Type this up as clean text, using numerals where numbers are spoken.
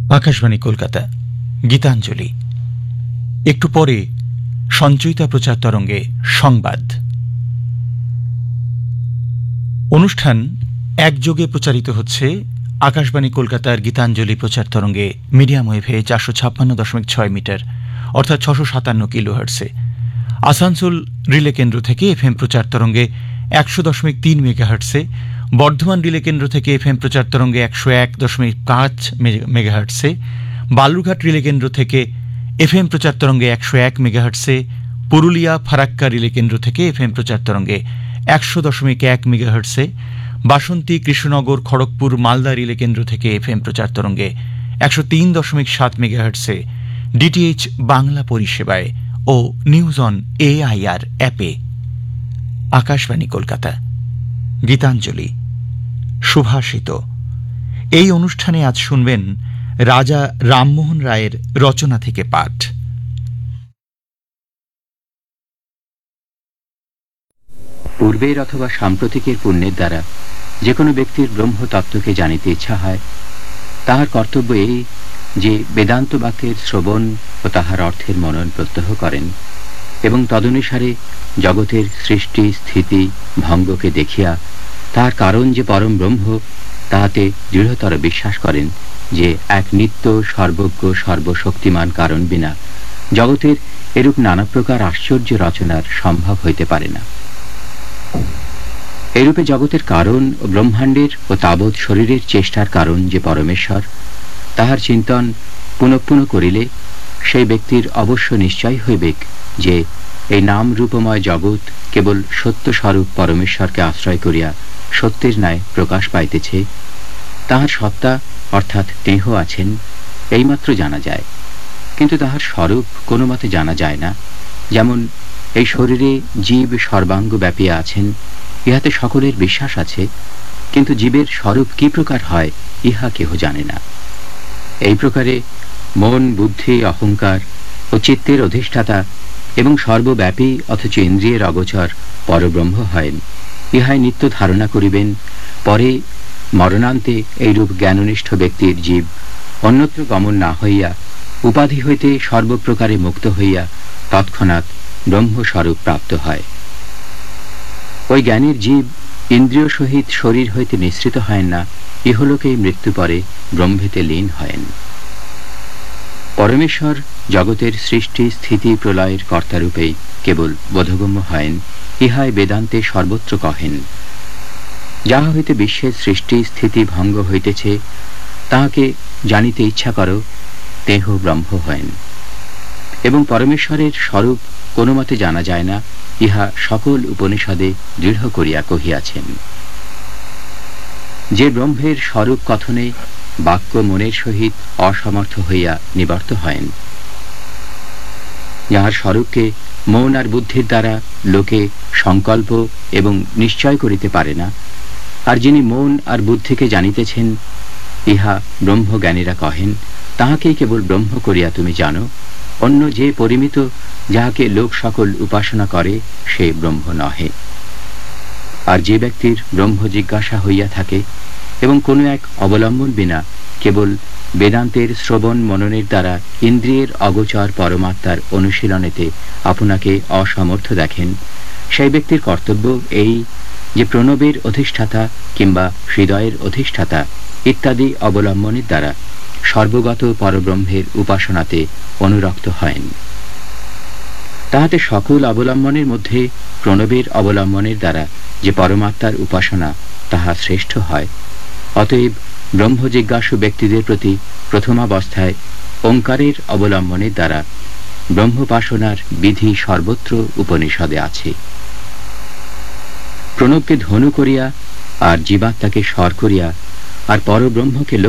আকাশবাণী কলকাতা গীতাঞ্জলি। একটু পরে সঞ্চয়িতা প্রচার তরঙ্গে সংবাদ অনুষ্ঠান একযোগে প্রচারিত হচ্ছে আকাশবাণী কলকাতার গীতাঞ্জলি প্রচার তরঙ্গে মিডিয়াম ওয়েভে 456.6 মিটার অর্থাৎ 657 কিলোহার্টসে। আসানসোল রিলে কেন্দ্র থেকে এফএম প্রচার তরঙ্গে 100.3 মেগাহার্টসে, বর্ধমান রিলে কেন্দ্র থেকে এফএম প্রচার তরঙ্গে 101.5 মেগাহার্টসে, বালুরঘাট রিলে কেন্দ্র থেকে এফএম প্রচার তরঙ্গে 101 মেগাহার্টসে, পুরুলিয়া ফারাক্কা রিলে কেন্দ্র থেকে এফএম প্রচার তরঙ্গে 100.1 মেগাহার্টসে, বাসন্তী কৃষ্ণনগর খড়গপুর মালদা রিলে কেন্দ্র থেকে এফএম প্রচার তরঙ্গে 103.7 মেগাহার্টসে, ডিটিএইচ বাংলা পরিষেবায় ও নিউজ অন এআইআর অ্যাপে। আকাশবাণী কলকাতা গীতাঞ্জলি সুভাষিত। এই অনুষ্ঠানে আজ শুনবেন রাজা রামমোহন রায়ের রচনা থেকে পাঠ। পূর্বের অথবা সাম্প্রতিকের পুণ্যের দ্বারা যে কোনো ব্যক্তির ব্রহ্মতত্ত্বকে জানিতে ইচ্ছা হয়, তাহার কর্তব্য এই যে বেদান্ত বাক্যের শ্রবণ ও তাহার অর্থের মনন প্রত্যহ করেন এবং তদনুসারে জগতের সৃষ্টি স্থিতি ভঙ্গকে দেখিয়া তাহার কারণ যে পরম ব্রহ্ম তাহাতে দৃঢ়তর বিশ্বাস করেন যে এক নিত্য সর্বজ্ঞ সর্বশক্তিমান কারণ বিনা জগতের এরূপ নানা প্রকার আশ্চর্য রচনার সম্ভব হইতে পারে না। এরূপে জগতের কারণ ও ব্রহ্মাণ্ডের ও তাবৎ শরীরের চেষ্টার কারণ যে পরমেশ্বর, তাহার চিন্তন পুনঃপুন করিলে সেই ব্যক্তির অবশ্য নিশ্চয় হইবেক যে এই নাম রূপময় জগৎ কেবল সত্যস্বরূপ পরমেশ্বরকে আশ্রয় করিয়া সত্যের ন্যায় প্রকাশ পাইতেছে। তাহার সত্তা অর্থাৎ দেহ আছেন এইমাত্র জানা যায়, কিন্তু তাহার স্বরূপ কোনো মতে জানা যায় না। যেমন এই শরীরে জীব সর্বাঙ্গ ব্যাপিয়া আছেন, ইহাতে সকলের বিশ্বাস আছে, কিন্তু জীবের স্বরূপ কি প্রকার হয় ইহা কেহ জানে না। এই প্রকারে মন বুদ্ধি অহংকার ও চিত্তের অধিষ্ঠাতা এবং সর্বব্যাপী অথচ ইন্দ্রিয়ের অগোচর পরব্রহ্ম হয়েন, ইহাই নিত্য ধারণা করিবেন। পরে মরণান্তে এইরূপ জ্ঞাননিষ্ঠ ব্যক্তির জীব অন্যত্র গমন না হইয়া উপাধি হইতে সর্বপ্রকারে মুক্ত হইয়া তৎক্ষণাৎ ব্রহ্মস্বরূপ প্রাপ্ত হয়। ওই জ্ঞানীর জীব ইন্দ্রিয় সহিত শরীর হইতে নিঃসৃত হয় না, ইহলোকেই মৃত্যু পরে ব্রহ্মেতে লীন হয়েন। পরমেশ্বর জগতের সৃষ্টি স্থিতি প্রলয়ের কর্তারূপেই কেবল বোধগম্য হয়েন, ইহাই বেদান্তে সর্বত্র কহেন। যাহা হইতে বিশ্বের সৃষ্টি স্থিতি ভঙ্গ হইতেছে তাহাকে জানিতে ইচ্ছা করো, তেহ ব্রহ্ম হয়েন। এবং পরমেশ্বরের স্বরূপ কোনো মতে জানা যায় না, ইহা সকল উপনিষদে দৃঢ় করিয়া কহিয়াছেন। যে ব্রহ্মের স্বরূপ কথনে বাক্য মনের সহিত অসমর্থ হইয়া নিবর্ত হয়েন, যাহার স্বরূপকে মন আর বুদ্ধির দ্বারা লোকে সংকল্প এবং নিশ্চয় করিতে পারে না, আর যিনি মন আর বুদ্ধিকে জানিতেছেন ইহা ব্রহ্মজ্ঞানীরা কহেন, তাহাকেই কেবল ব্রহ্ম করিয়া তুমি জানো। অন্য যে পরিমিত যাহাকে লোক সকল উপাসনা করে সে ব্রহ্ম নহে। আর যে ব্যক্তির ব্রহ্ম জিজ্ঞাসা হইয়া থাকে এবং কোনো এক অবলম্বন বিনা কেবল বেদান্তের শ্রবণ মননের দ্বারা ইন্দ্রিয়ের অগোচর পরমাত্মার অনুশীলনেতে আপনাকে অসমর্থ দেখেন, সেই ব্যক্তির কর্তব্য এই যে প্রণবের অধিষ্ঠাতা কিংবা হৃদয়ের অধিষ্ঠাতা ইত্যাদি অবলম্বনের দ্বারা সর্বগত পরব্রহ্মের উপাসনাতে অনুরক্ত হয়েন। তাহাতে সকল অবলম্বনের মধ্যে প্রণবের অবলম্বনের দ্বারা যে পরমাত্মার উপাসনা তাহা শ্রেষ্ঠ হয়। অতএব ব্রহ্ম জিজ্ঞাসু ব্যক্তিদের প্রতি প্রথমাবস্থায় ওঙ্কারের অবলম্বনের দ্বারা ব্রহ্মোপাসনার বিধি সর্বত্র উপনিষদে আছে। প্রণবকে ধনু করিয়া আর জীবাত্মাকে স্বর করিয়া আর পরব্রহ্মকে